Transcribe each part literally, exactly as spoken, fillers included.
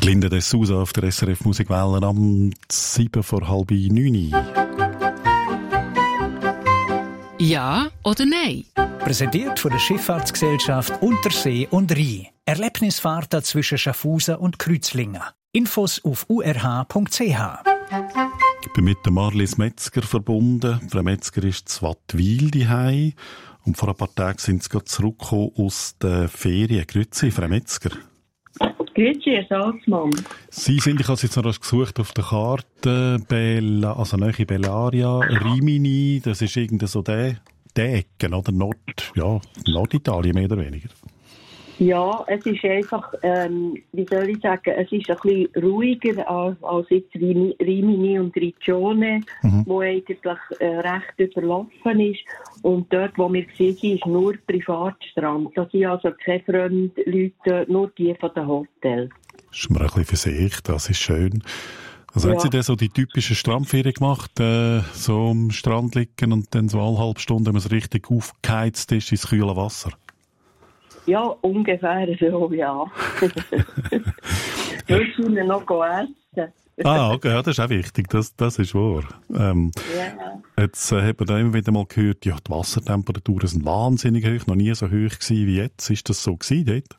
Linda de Souza auf der S R F Musikwelle am sieben vor halb neun. Ja oder nein? Präsentiert von der Schifffahrtsgesellschaft Untersee und Rhein. Erlebnisfahrten zwischen Schaffhausen und Kreuzlingen. Infos auf u r h punkt c h. Ich bin mit der Marlies Metzger verbunden. Frau Metzger ist zu Wattwil daheim und vor ein paar Tagen sind sie gerade zurückgekommen aus den Ferien. Grüezi, Frau Metzger. Grüezi, Herr Salzmann. Sie sind, ich habe es jetzt noch gesucht auf der Karte, Bella, also nahe Bellaria, Rimini, das ist irgendwie so der, der Ecken, oder? Nord, ja, Norditalien mehr oder weniger. Ja, es ist einfach, ähm, wie soll ich sagen, es ist ein bisschen ruhiger als, als jetzt Rimini und Riccione, mhm. wo eigentlich äh, recht überlaufen ist. Und dort, wo wir waren, ist nur Privatstrand. Da sind also keine fremden Leute, nur die von den Hotels. Das ist mir ein bisschen für sich, das ist schön. Also ja. Hat sie denn so die typische Strandferien gemacht, äh, so am Strand liegen und dann so alle halbe Stunde, wenn man so richtig aufgeheizt ist, ins kühle Wasser? Ja, ungefähr so, ja. Wir können noch essen. Ah, okay, ja, das ist auch wichtig, das, das ist wahr. Ähm, ja. Jetzt äh, haben wir da immer wieder mal gehört, ja, die Wassertemperaturen sind wahnsinnig hoch, noch nie so hoch gewesen wie jetzt. Ist das so gewesen dort?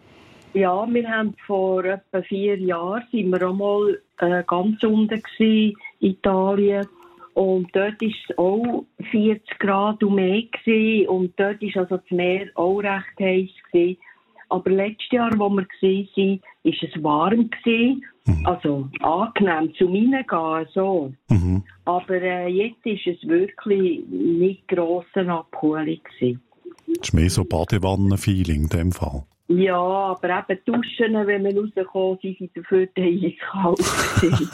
Ja, wir haben vor etwa vier Jahren, sind wir auch mal äh, ganz unten gewesen, in Italien. Und dort war es auch vierzig Grad und mehr gewesen. Und dort war also das Meer auch recht heiß gewesen. Aber letztes Jahr, wo wir waren, war es warm gewesen. Mhm. Also angenehm zum Reingehen, so. Mhm. Aber äh, jetzt ist es wirklich nicht grosse Abkühlung gewesen. Das ist mehr so Badewannen-Feeling in dem Fall. Ja, aber eben duschen, wenn wir rauskommen, sind sie dafür eiskalt gewesen.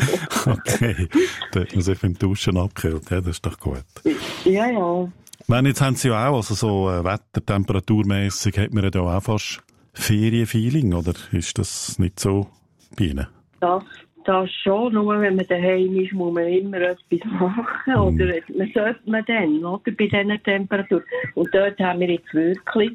Okay, da hat man sich beim Duschen abgekühlt, ja, das ist doch gut. Ja, ja. Ich meine, jetzt haben Sie ja auch, also so äh, wettertemperaturmässig hat man ja auch fast Ferienfeeling, oder ist das nicht so bei Ihnen? Das, das schon, nur wenn man daheim ist, muss man immer etwas machen, mm. oder man sollte man dann, oder, bei diesen Temperaturen. Und dort haben wir jetzt wirklich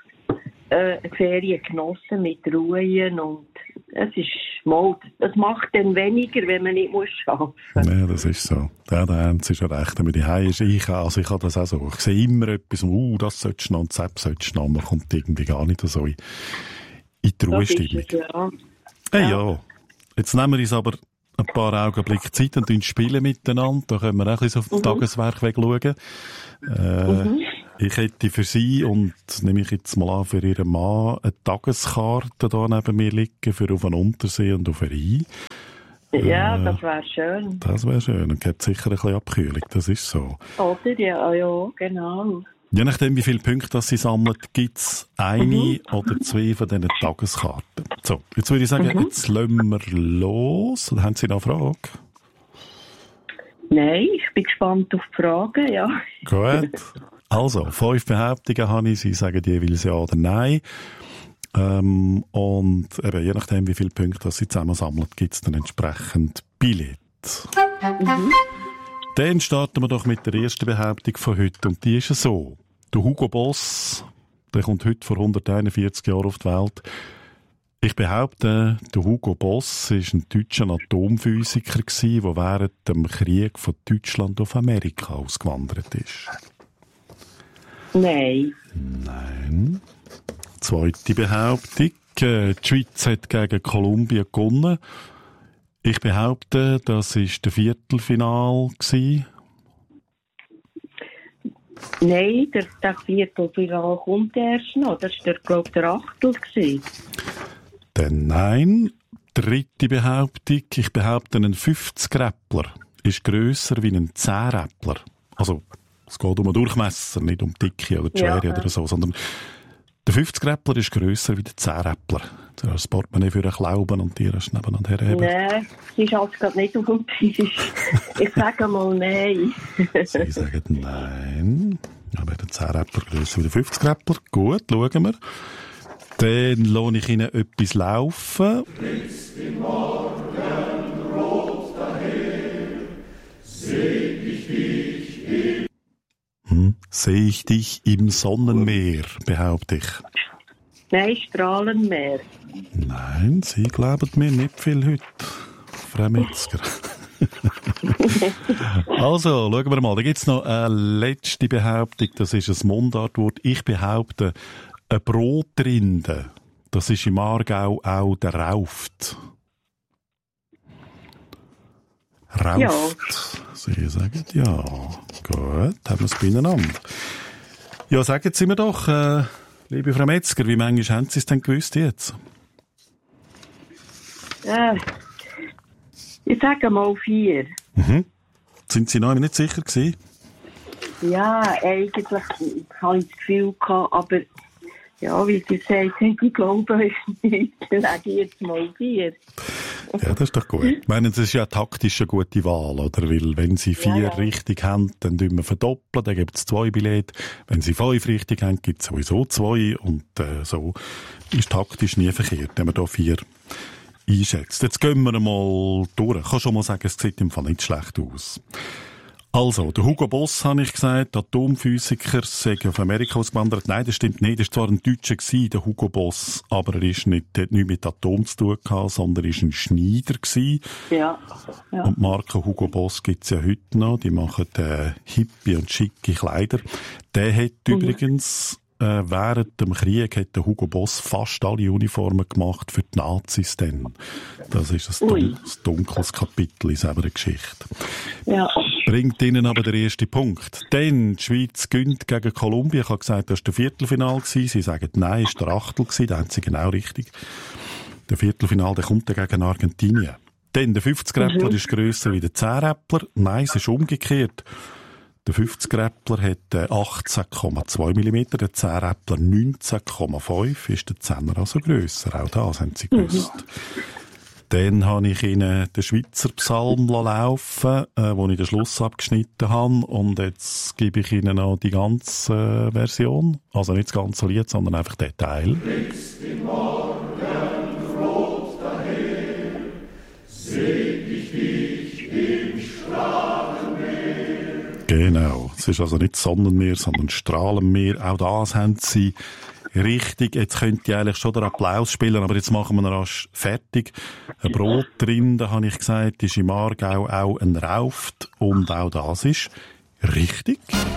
äh, Ferien genossen mit Ruhen und es ist mal, das macht dann weniger, wenn man nicht muss arbeiten muss. Ja, das ist so. Ja, da haben Sie schon recht. Wenn man daheim ist, ich, also ich habe das auch so. Ich sehe immer etwas, uh, das solltest du noch und das solltest du noch. Man kommt irgendwie gar nicht so in, in die Ruhestimmung. Ja. Hey, ja. Jetzt nehmen wir uns aber ein paar Augenblicke Zeit und spielen miteinander. Da können wir auch ein bisschen auf das mhm. Tageswerk schauen. Äh, mhm. Ich hätte für Sie, und nehme ich jetzt mal an, für Ihren Mann, eine Tageskarte hier neben mir liegen, für auf den Untersee und auf den Rhein. Ja, äh, das wäre schön. Das wäre schön. Und gibt sicher ein bisschen Abkühlung, das ist so. Oder? Ja, ja, genau. Je nachdem, wie viele Punkte Sie sammeln, gibt es eine mhm. oder zwei von diesen Tageskarten. So, jetzt würde ich sagen, mhm. jetzt lassen wir los. Oder haben Sie noch eine Frage? Nein, ich bin gespannt auf die Fragen, ja. Gut. Also, fünf Behauptungen habe ich. Sie sagen jeweils ja oder nein. Ähm, und eben, je nachdem, wie viele Punkte Sie zusammensammeln, gibt es dann entsprechend Billett. Mhm. Dann starten wir doch mit der ersten Behauptung von heute. Und die ist so. Der Hugo Boss, der kommt heute vor hunderteinundvierzig Jahren auf die Welt. Ich behaupte, der Hugo Boss war ein deutscher Atomphysiker, der während dem Krieg von Deutschland auf Amerika ausgewandert ist. Nein. Nein. Zweite Behauptung. Die Schweiz hat gegen Kolumbien gewonnen. Ich behaupte, das war der Viertelfinal. Nein, der, der Viertelfinal kommt erst noch. Das war, glaube ich, der Achtel. Dann nein. Dritte Behauptung. Ich behaupte, ein fünfzig-Räppler ist grösser wie ein zehn-Räppler. Also, es geht um einen Durchmesser, nicht um Dicke oder die Schwere ja. oder so, sondern der fünfzig-Räppler ist grösser wie der zehn-Räppler. Das Portemonnaie für einen Klauben und die hast nebeneinander herheben. Nein, sie ist halt gerade nicht auf dem Tisch. Ich sage mal nein. Sie sagen nein. Aber der zehn-Räppler grösser wie der fünfzig-Räppler. Gut, schauen wir. Dann lohne ich Ihnen etwas laufen. Blitzt im Morgen rot daher, seh ich dich im... Hm, sehe ich dich im Sonnenmeer, behaupte ich. Nein, Strahlenmeer. Nein, Sie glauben mir nicht viel heute, Frau Metzger. Also, schauen wir mal. Da gibt es noch eine letzte Behauptung. Das ist ein Mundartwort. Ich behaupte, eine Brotrinde, das ist im Aargau auch der Rauft. Rauft. Ja. Sie sagen ja. Gut, haben wir es beieinander. Ja, sagen Sie mir doch, äh, liebe Frau Metzger, wie manchmal haben Sie es denn gewusst jetzt? Äh, ich sage mal vier. Mhm. Sind Sie noch nicht sicher gewesen? Ja, eigentlich habe ich das Gefühl gehabt, aber ja, wie Sie gesagt haben, ich glaube euch nicht. Dann sage ich jetzt mal vier. Ja, das ist doch gut. Ich meine, das ist ja taktisch eine gute Wahl, oder? Weil, wenn Sie vier ja, ja. richtig haben, dann tun wir verdoppeln, dann gibt es zwei Billette. Wenn Sie fünf richtig haben, gibt es sowieso zwei. Und äh, so ist taktisch nie verkehrt, wenn man da vier einschätzt. Jetzt gehen wir mal durch. Ich kann schon mal sagen, es sieht im Fall nicht schlecht aus. Also, der Hugo Boss, habe ich gesagt, Atomphysiker, sei auf Amerika ausgewandert. Nein, das stimmt nicht. Das war zwar ein Deutscher gewesen, der Hugo Boss, aber er ist nicht, hat nichts mit Atom zu tun gehabt, sondern er ist ein Schneider gewesen. Ja. ja. Und die Marke Hugo Boss gibt's ja heute noch. Die machen äh, hippie und schicke Kleider. Der hat mhm. übrigens äh, während dem Krieg hat der Hugo Boss fast alle Uniformen gemacht für die Nazis dann. Das ist ein, dun- ein dunkles Kapitel in seiner Geschichte. Ja. Bringt ihnen aber der erste Punkt. Dann, die Schweiz gönnt gegen Kolumbien. Ich habe gesagt, das war der Viertelfinal gewesen. Sie sagen, nein, es war der Achtel gewesen. Da haben sie genau richtig. Der Viertelfinal, der kommt dann gegen Argentinien. Dann, der fünfzig-Räppler mhm. ist grösser wie der zehn-Räppler. Nein, es ist umgekehrt. Der fünfzig-Räppler hat achtzehn Komma zwei Millimeter, der zehn-Räppler neunzehn Komma fünf. Ist der Zehner also grösser. Auch das haben sie gewusst. Mhm. Dann habe ich Ihnen den Schweizer Psalm laufen, äh, wo ich den Schluss abgeschnitten habe. Und jetzt gebe ich Ihnen noch die ganze äh, Version. Also nicht das ganze Lied, sondern einfach den Teil. Den Morgen rot daher, seh ich dich im Strahlenmeer. Genau. Es ist also nicht Sonnenmeer, sondern Strahlenmeer. Auch das haben Sie richtig. Jetzt könnte ich eigentlich schon den Applaus spielen, aber jetzt machen wir ihn rasch fertig. Ein Brotrinde, habe ich gesagt, ist im Aargau auch ein Rauft. Und auch das ist richtig.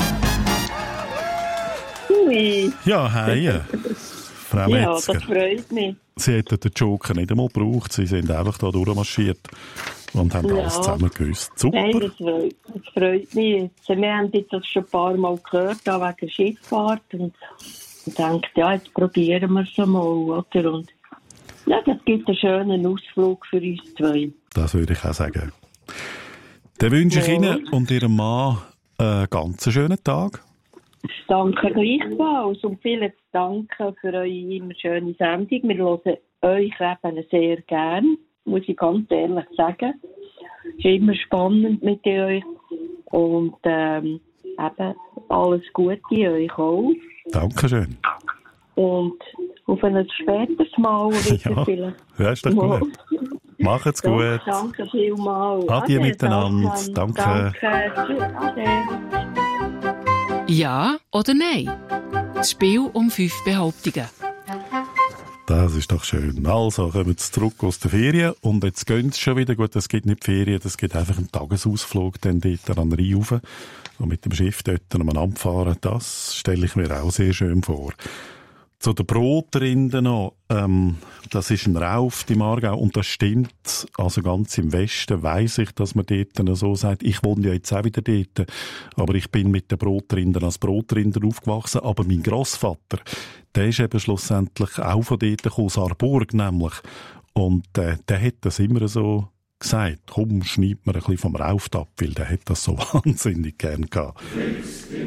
Ui. Ja, hey. Frau ja, Metzger. Das freut mich. Sie hätten den Joker nicht einmal gebraucht. Sie sind einfach da durchmarschiert und haben ja. alles zusammen gewusst. Super. Nein, das freut, das freut mich. Wir haben jetzt das schon ein paar Mal gehört, da wegen der Schifffahrt. Und ich denke, ja, jetzt probieren wir es mal, oder? Und ja, das gibt einen schönen Ausflug für uns zwei. Das würde ich auch sagen. Dann wünsche ich ja. Ihnen und Ihrem Mann einen ganz schönen Tag. Danke gleichfalls und vielen Dank für eure immer schöne Sendung. Wir hören euch eben sehr gern, muss ich ganz ehrlich sagen. Es ist immer spannend mit euch und ähm, eben alles Gute euch auch. Dankeschön. Und auf ein späteres Mal wieder ja, vielleicht. Ja, ist doch gut. Macht's gut. Danke, danke vielmals. Ade miteinander. Danke. Danke. Ade. Ja oder nein? Das Spiel um fünf Behauptungen. Das ist doch schön. Also, kommen wir zurück aus der Ferien und jetzt gehen sie schon wieder. Gut, das gibt nicht Ferien, das gibt einfach einen Tagesausflug dann dort an den Rhein rauf und mit dem Schiff dort umeinander fahren. Das stelle ich mir auch sehr schön vor. Zu den Brotrinden noch, ähm, das ist ein Rauft im Aargau und das stimmt, also ganz im Westen weiss ich, dass man dort so sagt, ich wohne ja jetzt auch wieder dort, aber ich bin mit den Brotrinden als Brotrinder aufgewachsen, aber mein Grossvater, der ist eben schlussendlich auch von dort gekommen, aus Aarburg nämlich, und äh, der hat das immer so gesagt, komm, schneid mir ein bisschen vom Rauft ab, weil der hat das so wahnsinnig gern gehabt.